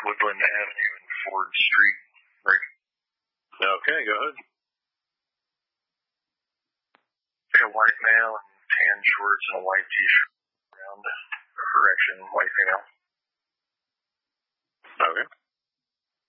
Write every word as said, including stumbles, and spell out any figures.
Woodland Avenue and Ford Street. Right. Okay, go ahead. A white male in tan shorts and a white t-shirt around. Correction, white female.